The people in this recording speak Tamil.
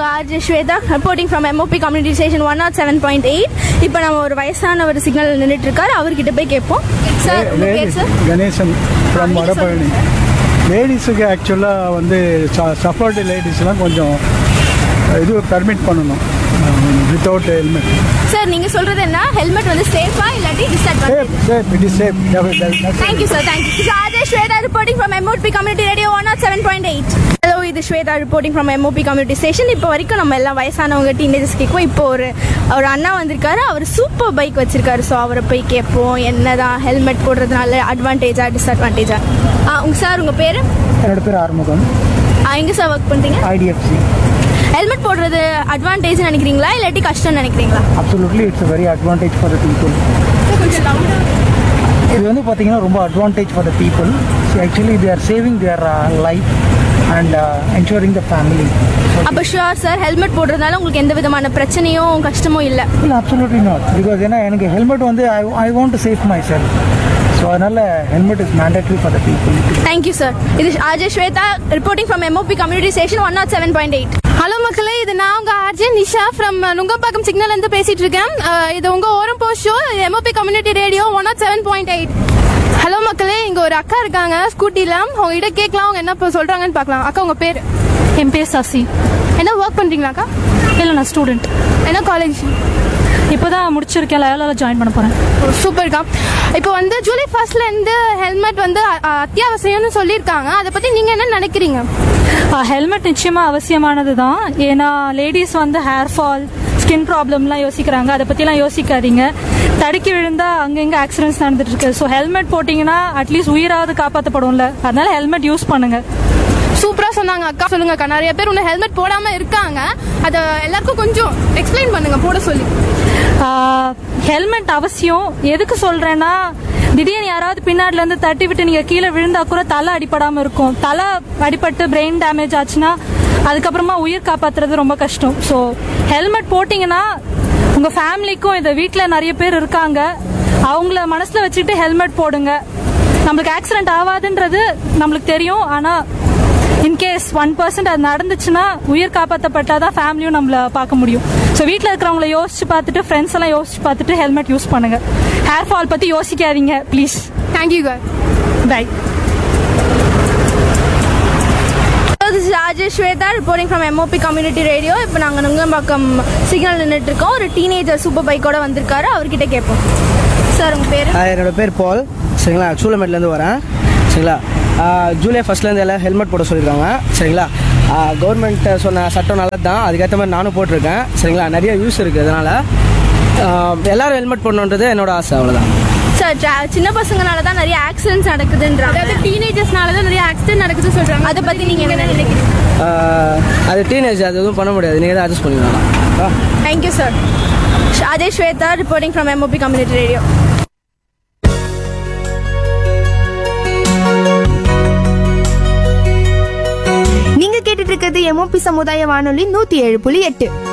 உங்கள் RJ Shweta reporting from MOP community station 107.8. இப்போ நம்ம ஒரு வயசான ஒரு சிக்னல் நின்றுட்டு இருக்காரு, அவர்கிட்ட போய் கேட்போம். சார் உங்கள் பேர் சார்? கணேசன் ஃப்ரம் வடபழனி. லேடிஸுக்கு ஆக்சுவலாக வந்து சப்போர்ட் லேடிஸ்லாம் கொஞ்சம் இது பெர்மிட் பண்ணணும் வித்தவுட் ஹெல்மெட். சார் நீங்கள் சொல்கிறது என்ன, ஹெல்மெட் வந்து சேஃபா இல்லாட்டி disadvantage? Safe, it is safe. Thank you sir, thank you. RJ Shweta reporting from MOP community radio 107.8. Hello, இது Shweta reporting from MOP community station. இப்போ வரைக்கும் நம்ம எல்லாம் வயசானவங்க டீனேஜர்ஸ் கேட்போம். இப்போ ஒரு அண்ணா வந்திருக்காரு, அவர் சூப்பர் பைக் வச்சிருக்காரு. ஸோ அவரை போய் கேட்போம் என்னதான் ஹெல்மெட் போடுறதுனால அட்வான்டேஜா டிஸ்அட்வான்டேஜா. சார் உங்கள் பேர்? என்னோட பேர் ஆறுமுகம். எங்கே சார் ஒர்க் பண்ணுறீங்க? IDFC. ஹெல்மெட் போடுறது அட்வான்டேஜ் நினைக்கிறீங்களா இல்லாட்டி கஷ்டம் நினைக்கிறீங்களா? Absolutely it's a very advantage for the people. இது வந்து பார்த்தீங்கன்னா ரொம்ப advantage for the people. Actually they are saving their life and ensuring the family. அப்போ ஷுவர் சார், ஹெல்மெட் போடுறதுனால உங்களுக்கு எந்த விதமான பிரச்சனையும் கஷ்டமும் இல்லை? இல்லை, அப்சல்யூட்லி நாட். பிகாஸ் ஏன்னா எனக்கு ஹெல்மெட் வந்து I want to safe my self. So அதனால helmet is mandatory for the people. Thank you sir. இது RJ Shweta reporting from MOP community station 107.8. Hello மக்களே, இது நான் உங்க RJ Nisha from Nungambakkam signal இருந்து பேசிட்டு இருக்கேன். இது உங்க ஓரம் post show MOP community radio 107.8. Hello மக்களே, இங்க ஒரு அக்கா இருக்காங்க ஸ்கூட்டில, உங்ககிட்ட கேட்கலாம் அவங்க என்ன சொல்றாங்கன்னு பார்க்கலாம். அக்கா உங்க பேர்? என் பேர் சசி. என்ன ஒர்க் பண்றீங்களாக்கா? இல்லை, நான் ஸ்டூடெண்ட். என்ன காலேஜ்? இப்போ தான் முடிச்சிருக்கேன், லயோலாவில் ஜாயின் பண்ண போகிறேன். சூப்பர்க்கா. இப்போ வந்து ஜூலை 1 ஹெல்மெட் வந்து அத்தியாவசியம்னு சொல்லியிருக்காங்க. அதை பற்றி நீங்கள் என்ன நினைக்கிறீங்க? ஹெல்மெட் நிச்சயமாக அவசியமானது தான். ஏன்னா லேடிஸ் வந்து ஹேர் ஃபால், ஸ்கின் ப்ராப்ளம்லாம் யோசிக்கிறாங்க. அதை பற்றிலாம் யோசிக்காதீங்க. தடுக்கி விழுந்தா அங்கங்கே ஆக்சிடென்ட்ஸ் நடந்துட்டு இருக்கு. ஸோ ஹெல்மெட் போட்டிங்கன்னா அட்லீஸ்ட் உயிராவது காப்பாற்றப்படும்ல, அதனால ஹெல்மெட் யூஸ் பண்ணுங்க. சூப்பரா சொன்னாங்க அக்கா. சொல்லுங்க அக்கா, நிறைய பேர் இன்னும் ஹெல்மெட் போடாம இருக்காங்க, அதை எல்லாருக்கும் கொஞ்சம் எக்ஸ்பிளைன் பண்ணுங்க போட சொல்லி. ஹெல்மெட் அவசியம். எதுக்கு சொல்றேன்னா, திடீர்னு யாராவது பின்னாடில இருந்து தட்டி விட்டு நீங்க கீழே விழுந்தா கூட தலை அடிபடாம இருக்கும். தலை அடிபட்டு பிரெயின் டேமேஜ் ஆச்சுன்னா அதுக்கப்புறமா உயிர் காப்பாத்துறது ரொம்ப கஷ்டம். ஸோ ஹெல்மெட் போட்டிங்கன்னா உங்க ஃபேமிலிக்கும், இந்த வீட்டில் நிறைய பேர் இருக்காங்க, அவங்கள மனசுல வச்சுட்டு ஹெல்மெட் போடுங்க. நம்மளுக்கு ஆக்சிடென்ட் ஆகாதுன்றது நம்மளுக்கு தெரியும். ஆனா இன்கேஸ் 1% அது நடந்துச்சுன்னா உயிர் காப்பாற்றப்பட்டாதான் ஃபேமிலியும் நம்மள பார்க்க முடியும். ஸோ வீட்டில் இருக்கிறவங்கள யோசிச்சு பார்த்துட்டு, ஃப்ரெண்ட்ஸ் எல்லாம் யோசிச்சு பார்த்துட்டு ஹெல்மெட் யூஸ் பண்ணுங்க. ஹேர் ஃபால் பத்தி யோசிக்காதீங்க please. Thank you car. By. This is Ajay Shweta reporting from MOP Community Radio. இப்போ நாங்கள் நுங்கம்பாக்கம் சிக்னல் நின்றுட்டு இருக்கோம். ஒரு டீனேஜர் சூப்பர் பைக்கோட வந்திருக்காரு, அவர்கிட்ட கேட்போம். சார் உங்கள் பேர்? என்னோட பேர் பால். சரிங்களா, சூலமேட்லேருந்து வரேன். சரிங்களா, ஜூலை 1 எல்லாம் ஹெல்மெட் போட சொல்லியிருக்காங்க. சரிங்களா, கவர்மெண்ட் சொன்ன சட்டம் நல்லது தான், அதுக்கேற்ற மாதிரி நானும் போட்டிருக்கேன். சரிங்களா, நிறைய யூஸ் இருக்குது. அதனால் எல்லோரும் ஹெல்மெட் போடணுன்றது என்னோட ஆசை, அவ்வளோதான். சார், சின்ன பசங்கனால தான் நிறைய ஆக்சிடென்ட்ஸ் நடக்குதுன்றாங்க, அதாவது டீனேஜர்ஸ்னால தான் நிறைய ஆக்சிடென்ட் நடக்குதுன்னு சொல்கிறாங்க. அதை பற்றி நீங்கள் என்ன நினைக்கிறீங்க? அது டீனேஜ், அது எதுவும் பண்ண முடியாது, நீங்கள் தான் அட்ஜஸ்ட் பண்ணிக்கலாம். Thank you sir. Ajay Shweta reporting from MOP Community Radio. நீங்க கேட்டுட்டு இருக்கிறது MOP சமுதாய வானொலி 107.8.